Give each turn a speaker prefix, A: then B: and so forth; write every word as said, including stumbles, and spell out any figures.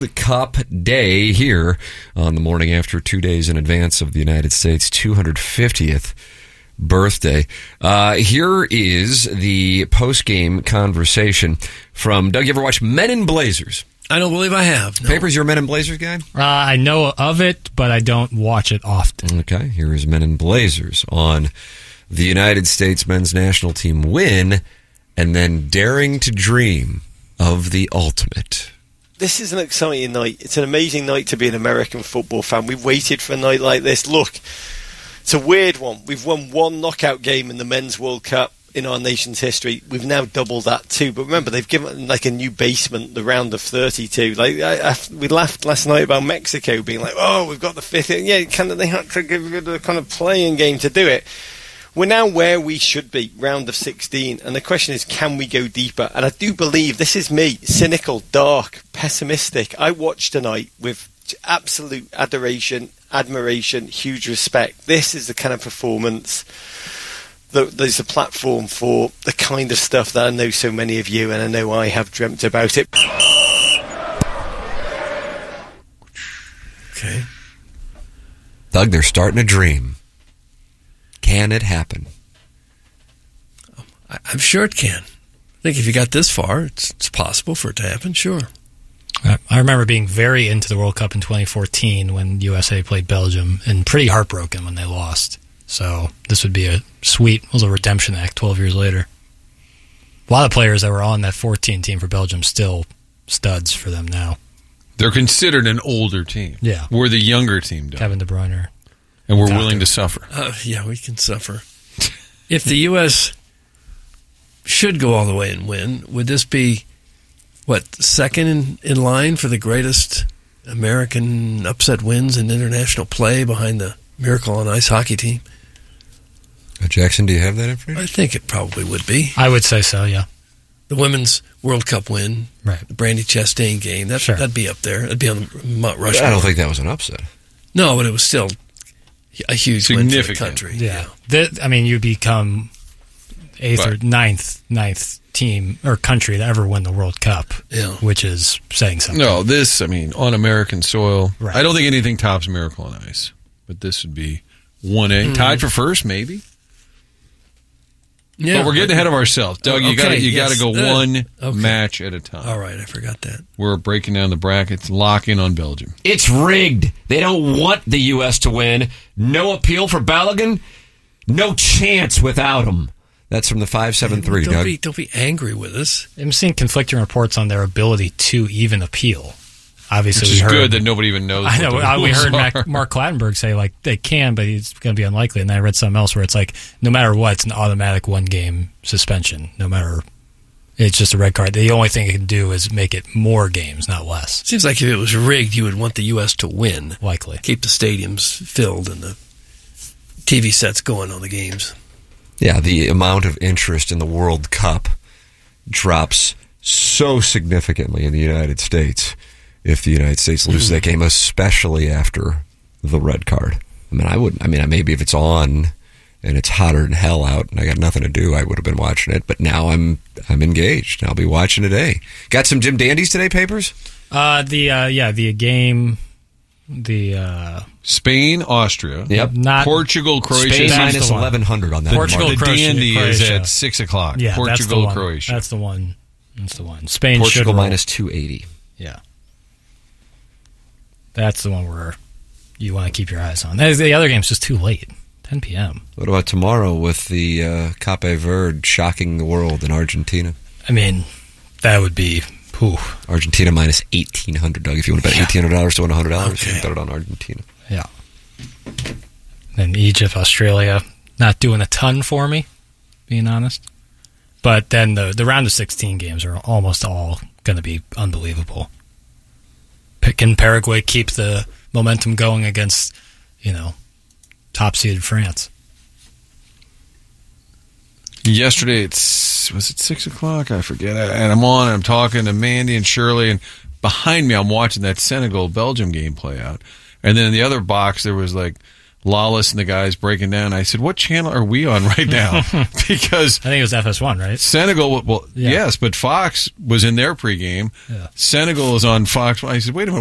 A: The Cup Day here on the morning after, two days in advance of the United States' two hundred fiftieth birthday. Uh, here is the post-game conversation from Doug. You ever watch Men in Blazers?
B: I don't believe I have. No.
A: Papers, you're a Men in Blazers guy?
C: Uh, I know of it, but I don't watch it often.
A: Okay, here is Men in Blazers on the United States men's national team win and then daring to dream of the ultimate.
D: This is an exciting night. It's an amazing night to be an American football fan. We've waited for a night like this. Look, it's a weird one. We've won one knockout game in the Men's World Cup in our nation's history. We've now doubled that too. But remember, they've given like a new basement, the round of thirty-two. Like I, I, we laughed last night about Mexico being like, "Oh, we've got the fifth." Yeah, kind of. They had to give it a kind of playing game to do it. We're now where we should be, round of sixteen, and the question is, can we go deeper? And I do believe, this is me, cynical, dark, pessimistic. I watched tonight with absolute adoration, admiration, huge respect. This is the kind of performance that there's a platform for the kind of stuff that I know so many of you, and I know I have dreamt about it.
B: Okay.
A: Doug, they're starting to dream. Can it happen?
B: I'm sure it can. I think if you got this far, it's, it's possible for it to happen, sure.
C: I remember being very into the World Cup in twenty fourteen when U S A played Belgium, and pretty heartbroken when they lost. So this would be a sweet little redemption act twelve years later. A lot of players that were on that fourteen team for Belgium still studs for them now.
E: They're considered an older team.
C: Yeah.
E: We're the younger team, Doug.
C: Kevin De Bruyne.
E: And we're
C: Doctor.
E: willing to suffer.
B: Uh, yeah, we can suffer. If the U S should go all the way and win, would this be, what, second in, in line for the greatest American upset wins in international play behind the Miracle on Ice hockey team?
A: Uh, Jackson, do you have that information?
B: I think it probably would be.
C: I would say so, yeah.
B: The women's World Cup win,
C: right.
B: The Brandy Chastain game, that,
C: sure.
B: that'd be up there. It'd be on the Mount Rushmore.
A: I don't think that was an upset.
B: No, but it was still a huge win for the country.
C: Yeah. yeah. The, I mean, you become eighth but, or ninth, ninth team or country to ever win the World Cup,
B: yeah.
C: which is saying something.
E: No, this, I mean, on American soil,
C: right.
E: I don't think anything tops Miracle on Ice, but this would be one A. Mm. Tied for first, maybe? Yeah, but we're getting ahead of ourselves. Doug, you okay, got you yes. got to go uh, one okay. match at a time.
B: All right, I forgot that.
E: We're breaking down the brackets, locking on Belgium.
A: It's rigged. They don't want the U S to win. No appeal for Balogun. No chance without him. That's from the five seven three,
B: don't
A: Doug.
B: Be, don't be angry with us.
C: I'm seeing conflicting reports on their ability to even appeal. Obviously,
E: Which
C: we
E: is
C: heard,
E: good that nobody even knows.
C: I know.
E: What
C: we heard
E: Mac,
C: Mark Clattenburg say like they can, but it's going to be unlikely. And then I read something else where it's like no matter what, it's an automatic one game suspension. No matter, it's just a red card. The only thing it can do is make it more games, not less.
B: Seems like if it was rigged, you would want the U S to win.
C: Likely,
B: keep the stadiums filled and the T V sets going on the games.
A: Yeah, the amount of interest in the World Cup drops so significantly in the United States if the United States loses mm-hmm. that game, especially after the red card. I mean, I wouldn't. I mean, maybe if it's on and it's hotter than hell out and I got nothing to do, I would have been watching it. But now I'm I'm engaged. I'll be watching today. Got some Jim Dandies today, Papers?
C: Uh, the uh, yeah, the game, the uh,
E: Spain, Austria.
A: Yep.
C: Not
E: Portugal, Croatia.
A: Spain minus eleven hundred on that.
C: Portugal,
E: the
C: Croatia,
E: Dandy
C: Croatia.
E: is at six o'clock.
C: Yeah,
E: Portugal,
C: that's the one.
E: Croatia.
C: That's the one. That's the one. Spain.
A: Portugal
C: should
A: minus two eighty.
C: Yeah. That's the one where you want to keep your eyes on. The other game's just too late, ten p.m.
A: What about tomorrow with the uh, Cape Verde shocking the world in Argentina?
C: I mean, that would be... Whew.
A: Argentina minus eighteen hundred, Doug. If you want to bet
C: yeah.
A: eighteen hundred dollars to win one hundred dollars,
C: okay.
A: you can bet it on Argentina.
C: Yeah. Then Egypt, Australia, not doing a ton for me, being honest. But then the, the round of sixteen games are almost all going to be unbelievable. Can Paraguay keep the momentum going against, you know, top-seeded France?
E: Yesterday, it's was it six o'clock? I forget. And I'm on, and I'm talking to Mandy and Shirley, and behind me, I'm watching that Senegal-Belgium game play out. And then in the other box, there was like Lawless and the guys breaking down. I said, what channel are we on right now? Because
C: I think it was F S one, right?
E: Senegal, well,
C: Yeah.
E: yes, but Fox was in their pregame.
C: Yeah.
E: Senegal is on Fox. I said, wait a minute.